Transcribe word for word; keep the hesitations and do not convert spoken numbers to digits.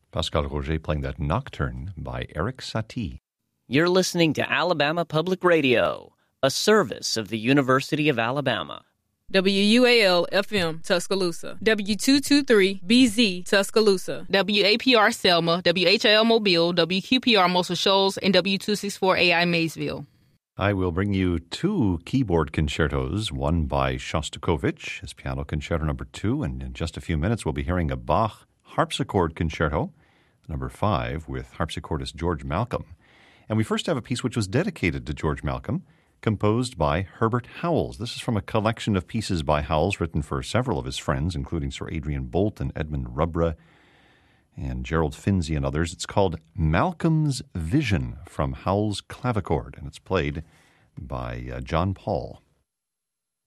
Pascal Roger playing that Nocturne by Eric Satie. You're listening to Alabama Public Radio, a service of the University of Alabama. W U A L F M Tuscaloosa, W two twenty-three B Z Tuscaloosa, W A P R Selma, W H I L Mobile, W Q P R Muscle Shoals, and W two sixty-four A I Maysville. I will bring you two keyboard concertos, one by Shostakovich, his piano concerto number two, and in just a few minutes we'll be hearing a Bach harpsichord concerto, number five, with harpsichordist George Malcolm. And we first have a piece which was dedicated to George Malcolm, composed by Herbert Howells. This is from a collection of pieces by Howells written for several of his friends, including Sir Adrian Boult and Edmund Rubra and Gerald Finzi and others. It's called Malcolm's Vision from Howells' Clavichord, and it's played by uh, John Paul.